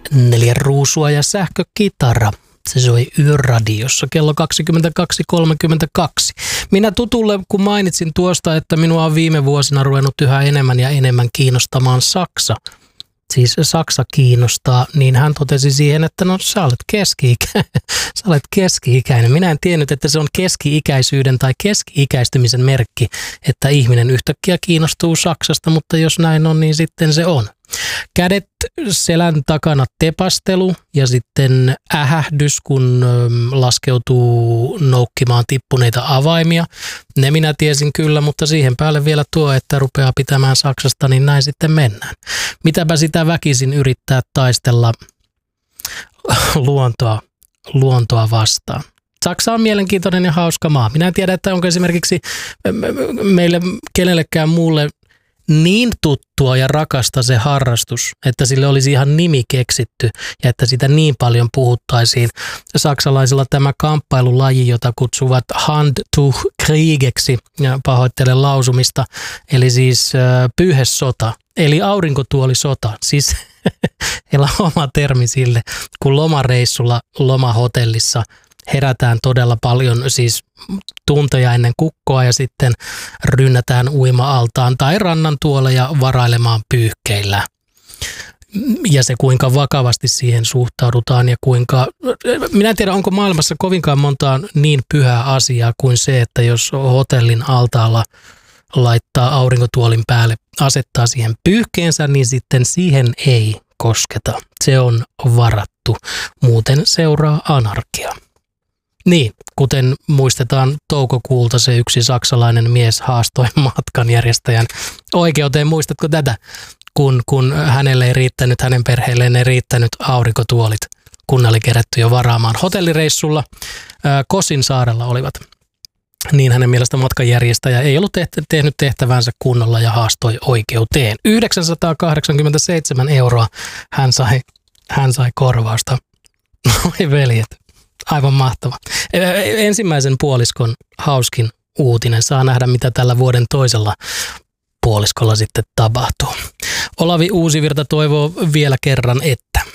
4 ruusua ja sähkökitara. Se soi Yöradiossa kello 22.32. Minä tutulle, kun mainitsin tuosta, että minua on viime vuosina ruvennut yhä enemmän ja enemmän kiinnostamaan Saksa. Siis Saksa kiinnostaa, niin hän totesi siihen, että no sä olet keski-ikäinen. Minä en tiennyt, että se on keski-ikäisyyden tai keski-ikäistymisen merkki, että ihminen yhtäkkiä kiinnostuu Saksasta, mutta jos näin on, niin sitten se on. Kädet selän takana tepastelu ja sitten ähähdys, kun laskeutuu noukkimaan tippuneita avaimia. Ne minä tiesin kyllä, mutta siihen päälle vielä tuo, että rupeaa pitämään Saksasta, niin näin sitten mennään. Mitäpä sitä väkisin yrittää taistella luontoa vastaan. Saksa on mielenkiintoinen ja hauska maa. Minä en tiedä, että onko esimerkiksi meille kenellekään muulle niin tuttua ja rakasta se harrastus, että sille olisi ihan nimi keksitty ja että sitä niin puhuttaisiin. Saksalaisilla tämä kamppailulaji, jota kutsuvat Handtuchkriegeksi, ja pahoittelen lausumista, eli siis pyyhesota, eli aurinkotuolisota, siis heillä on oma termi sille, kun lomareissulla lomahotellissa herätään todella paljon, siis tunteja ennen kukkoa ja sitten rynnätään uima-altaan tai rannan tuoleja varailemaan pyyhkeillä. Ja se kuinka vakavasti siihen suhtaudutaan ja kuinka, minä en tiedä onko maailmassa kovinkaan montaa niin pyhää asiaa kuin se, että jos hotellin altaalla laittaa aurinkotuolin päälle, asettaa siihen pyyhkeensä, niin sitten siihen ei kosketa. Se on varattu, muuten seuraa anarkia. Niin, kuten muistetaan toukokuulta se yksi saksalainen mies haastoi matkanjärjestäjän oikeuteen. Muistatko tätä, kun hänelle ei riittänyt, hänen perheelleen ei riittänyt aurinkotuolit, kun ne oli kerätty jo varaamaan hotellireissulla. Kosin saarella olivat. Niin hänen mielestä matkanjärjestäjä ei ollut tehnyt tehtävänsä kunnolla ja haastoi oikeuteen. 987 € hän sai korvausta. Oi veljet. Aivan mahtava. Ensimmäisen puoliskon hauskin uutinen. Saa nähdä, mitä tällä vuoden toisella puoliskolla sitten tapahtuu. Olavi Uusivirta toivoo vielä kerran, että